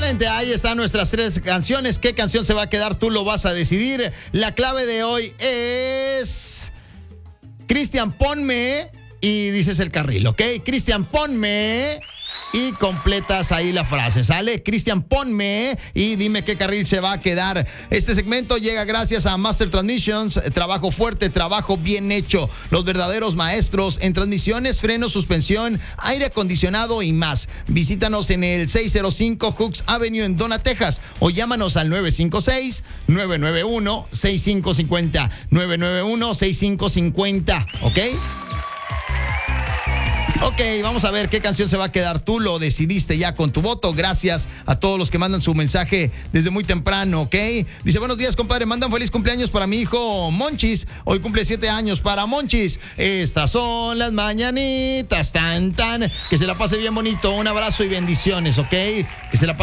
Excelente, ahí están nuestras 3 canciones. ¿Qué canción se va a quedar? Tú lo vas a decidir. La clave de hoy es... Cristian, ponme... Y dices el carril, ¿ok? Cristian, ponme... Y completas ahí la frase, ¿sale? Cristian, ponme y dime qué carril se va a quedar. Este segmento llega gracias a Master Transmissions. Trabajo fuerte, trabajo bien hecho. Los verdaderos maestros en transmisiones, frenos, suspensión, aire acondicionado y más. Visítanos en el 605 Hooks Avenue en Donna, Texas. O llámanos al 956-991-6550. 991-6550, ¿ok? Ok, vamos a ver qué canción se va a quedar. Tú lo decidiste ya con tu voto. Gracias a todos los que mandan su mensaje desde muy temprano, ¿ok? Dice, buenos días, compadre. Mandan feliz cumpleaños para mi hijo Monchis. Hoy cumple 7 años para Monchis. Estas son las mañanitas, tan, tan. Que se la pase bien bonito. Un abrazo y bendiciones, ¿ok? Que se la pase